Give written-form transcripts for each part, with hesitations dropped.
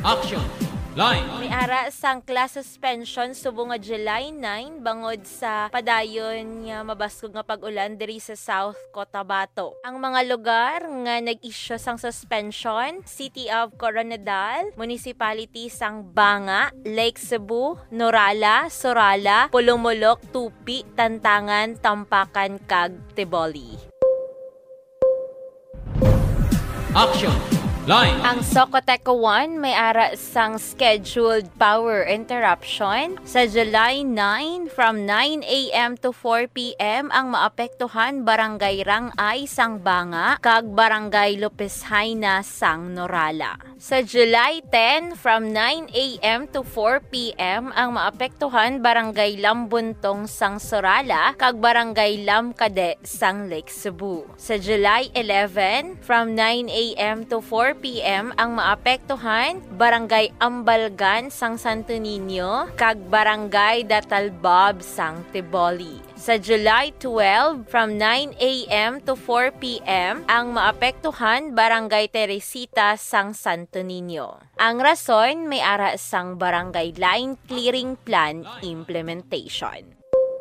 Action! Line! May ara sang class suspension subong nga July 9 bangod sa padayon nga mabaskog nga pag-ulan diri sa South Cotabato. Ang mga lugar nga nag-issue sang suspension: City of Coronadal, Municipality sang Banga, Lake Cebu, Norala, Sorala, Pulumulok, Tupi, Tantangan, Tampakan, kag Tiboli. Action! Line! Ang Socoteco 1 may ara sang scheduled power interruption sa July 9 from 9 a.m. to 4 p.m. ang maapektuhan Barangay Rangay sang Banga kag Barangay Lopez Haina sang Norala. Sa July 10 from 9 a.m. to 4 p.m. ang maapektuhan Barangay Lambuntong sang Sorala kag Barangay Lamkade sang Lake Cebu. Sa July 11 from 9 a.m. to 4 p.m. ang maapektuhan Barangay Ambalgan sang Santo Niño kag Barangay Datalbab sang Tiboli. Sa July 12 from 9 a.m. to 4 p.m. ang maapektuhan Barangay Teresita sang Santo Niño. Ang rason may ara sang Barangay Line Clearing Plan implementation.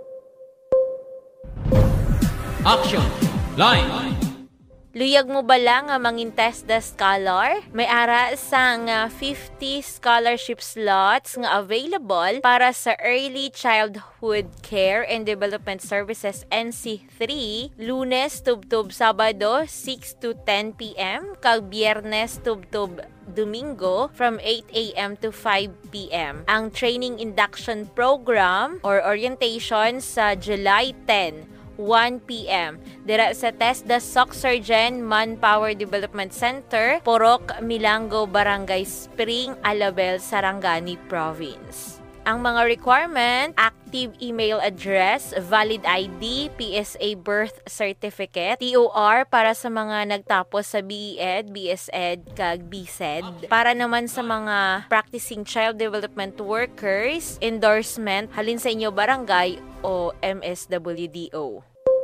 Action! Line! Luyag mo bala nga mangintes the scholar? May ara sang 50 scholarship slots nga available para sa Early Childhood Care and Development Services NC3 Lunes tubtub Sabado 6 to 10 p.m. kag Biyernes tubtub Domingo from 8 a.m. to 5 p.m. Ang training induction program or orientation sa July 10 1 p.m. Dira sa TESDA SOC Surgeon Manpower Development Center, Porok, Milango, Barangay Spring, Alabel, Sarangani Province. Ang mga requirement: active email address, valid ID, PSA birth certificate, TOR para sa mga nagtapos sa BEd, BSEd, kag BSEd. Para naman sa mga practicing child development workers, endorsement halin sa inyo barangay o MSWDO.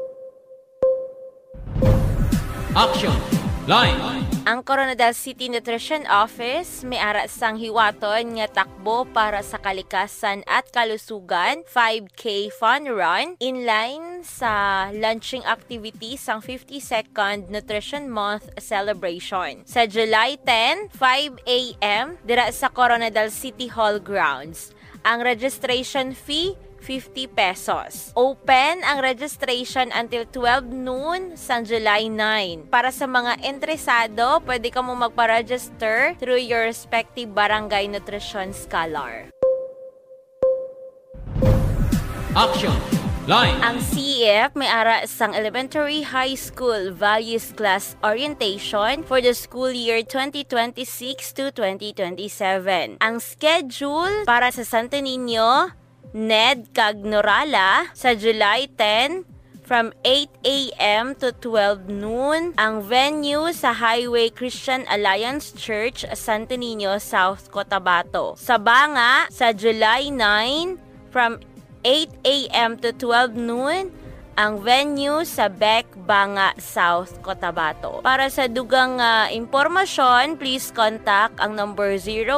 Action! Line! Ang Coronadal City Nutrition Office may ara sang hiwaton nga takbo para sa kalikasan at kalusugan 5K Fun Run inline sa launching activity sang 52nd Nutrition Month celebration sa July 10, 5 a.m. dira sa Coronadal City Hall grounds. Ang registration fee 50 pesos. Open ang registration until 12 noon sa July 9. Para sa mga interesado, pwede ka mo magpa-register through your respective barangay nutrition scholar. Action! Line! Ang CEF may ara sang Elementary High School Values Class Orientation for the school year 2026 to 2027. Ang schedule para sa Santo Niño, NED kag Norala sa July 10 from 8 a.m. to 12 noon. Ang venue sa Highway Christian Alliance Church, Santo Niño, South Cotabato. Sa Banga sa July 9 from 8 a.m. to 12 noon. Ang venue sa Beck, Banga, South Cotabato. Para sa dugang impormasyon, please contact ang number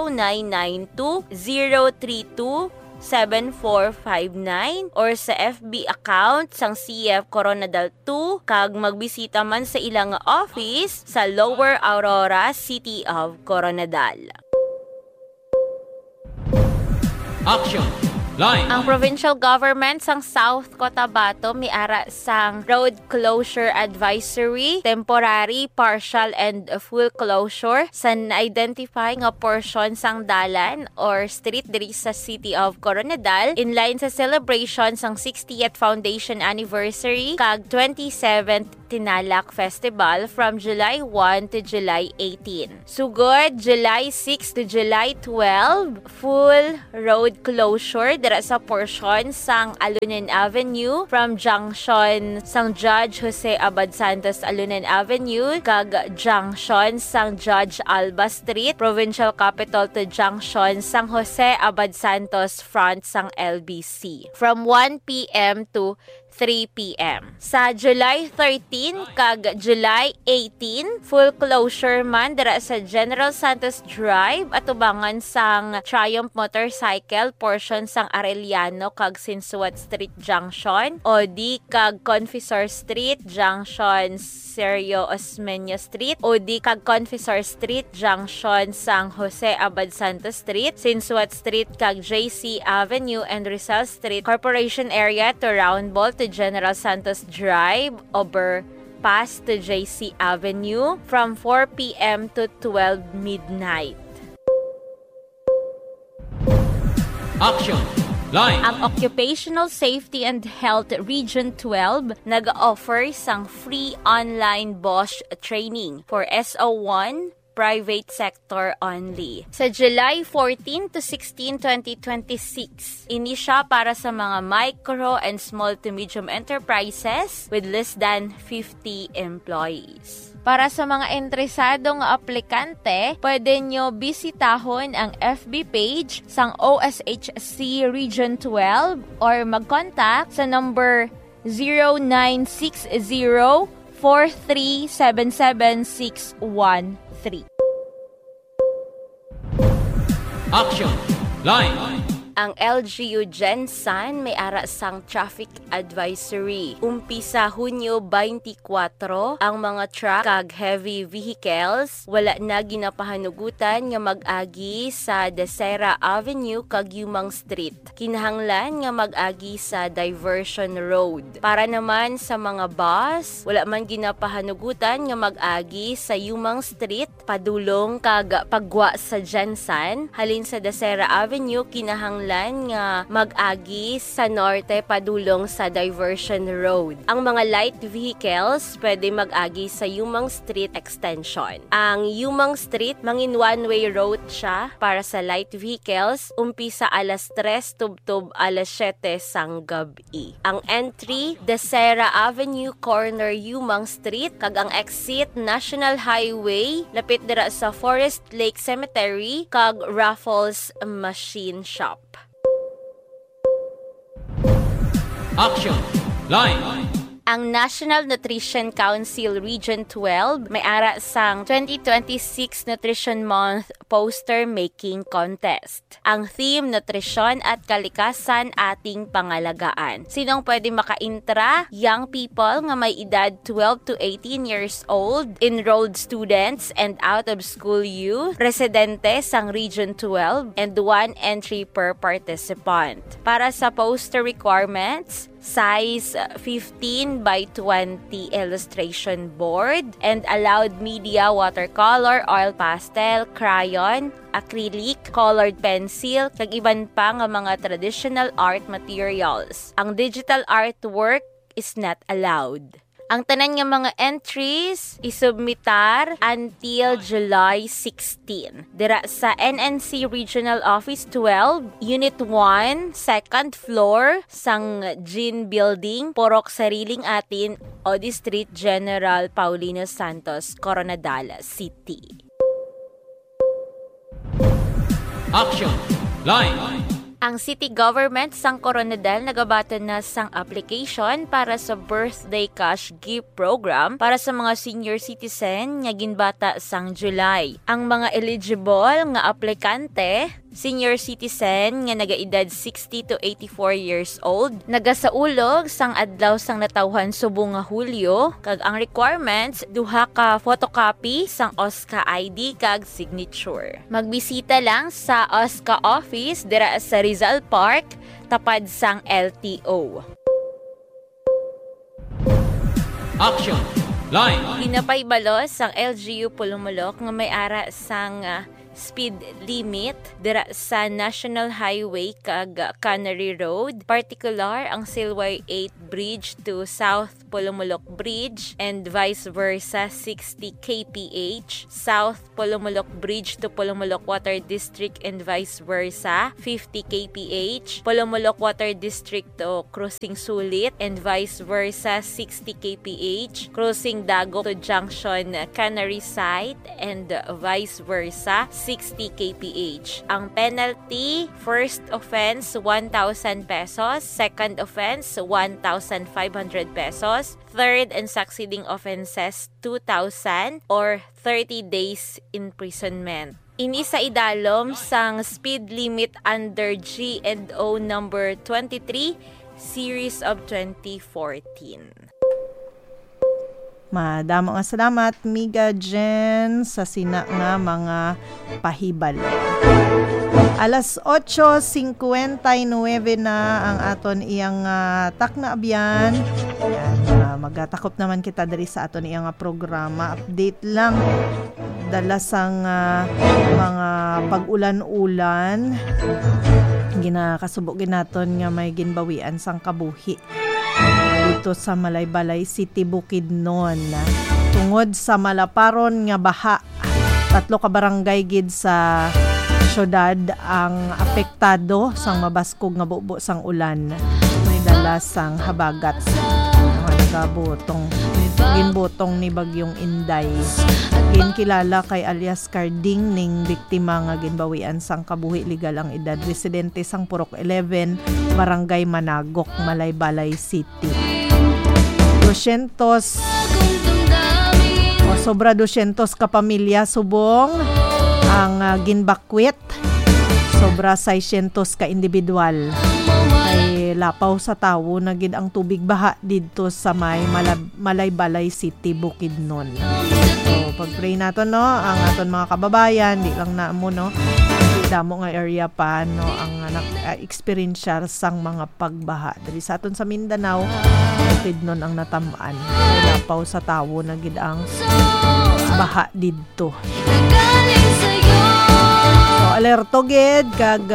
0992-032-7459 or sa FB account sang CF Coronadal 2 kag magbisita man sa ilang office sa Lower Aurora, City of Coronadal. Action! Line! Ang provincial government sang South Cotabato may ara sang road closure advisory, temporary, partial, and full closure sa na-identify nga portion sang dalan or street diri sa City of Coronadal in line sa celebration sang 60th Foundation Anniversary kag 27th Tinalak Festival from July 1 to July 18. Sugod, July 6 to July 12, full road closure dira sa portion sang Alunen Avenue from junction sang Judge Jose Abad Santos Alunen Avenue kag junction sang Judge Alba Street, Provincial Capital to junction sang Jose Abad Santos front sang LBC from 1 p.m. to 3 p.m. Sa July 13 kag July 18, full closure man dira sa General Santos Drive at ubangan sang Triumph Motorcycle portion sang Arellano kag Sinsuat Street Junction o di kag Confessor Street Junction Sergio Osmeña Street o di kag Confessor Street Junction sang Jose Abad Santos Street, Sinsuat Street kag JC Avenue and Rizal Street Corporation area to Roundball to General Santos Drive, overpass to JC Avenue from 4 p.m. to 12 midnight. Action! Line! Ang Occupational Safety and Health Region 12 nag-offer sang free online Bosch training for SO1 private sector only. Sa July 14 to 16, 2026, ini siya para sa mga micro and small to medium enterprises with less than 50 employees. Para sa mga interesadong aplikante, pwede nyo bisitahon ang FB page sang OSHC Region 12 or mag-contact sa number 0960-4377613. Action! Line! Ang LGU Gensan may ara sang traffic advisory. Umpisa Hunyo 24, ang mga truck kag heavy vehicles wala na ginapahanugutan nga mag-agi sa Desera Avenue kag Yumang Street. Kinahanglan nga mag-agi sa Diversion Road. Para naman sa mga bus, wala man ginapahanugutan nga mag-agi sa Yumang Street padulong kag pagwa sa Gensan. Halin sa Desera Avenue, kinahanglan nga mag-agi sa norte padulong sa Diversion Road. Ang mga light vehicles pwede mag-agi sa Yumang Street Extension. Ang Yumang Street, mangin one-way road siya para sa light vehicles, umpisa alas 3 tubtob alas 7 sang gabi. Ang entry, Desera Avenue corner Yumang Street, kag ang exit, National Highway, lapit dira sa Forest Lake Cemetery, kag Raffles Machine Shop. Action! Line! Ang National Nutrition Council Region 12 may ara sang 2026 Nutrition Month Poster Making Contest. Ang theme, Nutrisyon at Kalikasan Ating Pangalagaan. Sinong pwede maka-intra? Young people nga may edad 12 to 18 years old, enrolled students and out-of-school youth, residente sang Region 12, and one entry per participant. Para sa poster requirements, size 15 by 20 illustration board and allowed media watercolor, oil pastel, crayon, acrylic, colored pencil, kag iban pa nga mga traditional art materials. Ang digital artwork is not allowed. Ang tanan nga mga entries isubmitar until July 16. Dira sa NNC Regional Office 12, Unit 1, second floor, sang Gin Building, Porok Sariling Atin, Odi Street, General Paulino Santos, Coronadal City. Action! Line! Ang city government sang Coronadal nagabaton na sang application para sa birthday cash gift program para sa mga senior citizen nga ginbata sang July. Ang mga eligible nga aplikante, senior citizen nga nagaedad 60 to 84 years old, nagasaulog sang adlaw sang natawhan subong nga Hulyo, kag ang requirements duha ka photocopy sang OSCA ID kag signature. Magbisita lang sa OSCA office dira sa Rizal Park, tapad sang LTO. Action! Line! Ginapaybalos sang LGU Pulumulok nga may ara sang speed limit dira sa National Highway kag Canary Road, particular ang Silway 8 Bridge to South Pulumulok Bridge and vice versa 60 kph. South Pulumulok Bridge to Pulumulok Water District and vice versa 50 kph. Pulumulok Water District to Cruising Sulit and vice versa 60 kph. Cruising Dago to Junction Canary Site and vice versa 60 kph. Ang penalty, first offense 1,000 pesos, second offense 1,500 pesos, third and succeeding offenses 2,000 or 30 days imprisonment. Ini sa idalom sang speed limit under G&O number 23 series of 2014. Madamo nga salamat Miga Jen sa sina nga mga pahibalo. Alas 8:59 na ang aton iyang takna abyan. Magatakop naman kita diri sa aton iyang programa. Update lang dala sang mga pag-ulan-ulan. Ginakasubo ginaton nga may ginbawian sang kabuhi dito sa Malaybalay City, Bukidnon. Tungod sa malaparon nga baha, 3 ka barangay gid sa syudad ang apektado sang mabaskog nga bubo sang ulan. May dala sang habagat mga nagabutong ginbutong ni Bagyong Inday. Ginkilala kay alias Carding ning biktima nga ginbawian sang kabuhi legal ang edad. Residente sang Purok 11, Barangay Managok, Malaybalay City. 200 sobra 200 ka pamilya subong ang ginbakwit. Sobra 600 ka individual. Ay lapaw sa tawo na gid ang tubig baha dito sa may Malaybalay City, Bukidnon. So pag-pray nato no ang aton mga kababayan, di lang na mo no. Damo nga area pa no ang experience sang mga pagbaha. Diri sa aton sa Mindanao, Bukidnon ang natamaan. Ay lapaw sa tawo na gid ang baha didto. So alerto gid kag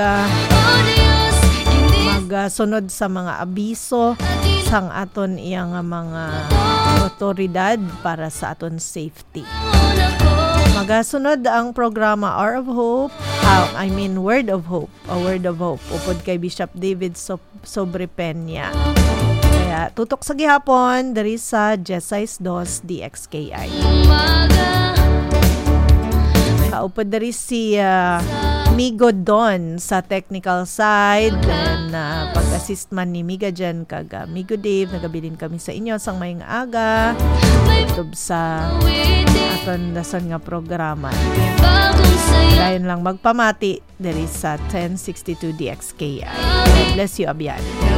magsunod sa mga abiso sang aton iyang mga otoridad para sa aton safety. Magasunod ang programa Hour of Hope, Word of Hope, a Word of Hope upod kay Bishop David Sobrepeña. Kaya tutok sa gihapon diri sa Jesais 2 DXKI. Upod diri si Migo Don sa technical side and pag-assist man ni Miga dyan kag Migo Dave, nagabilin kami sa inyo sang may nga aga tub sa aton dason nga programa. Dayon lang magpamati diri sa 1062 DXKI. God bless you, Abian.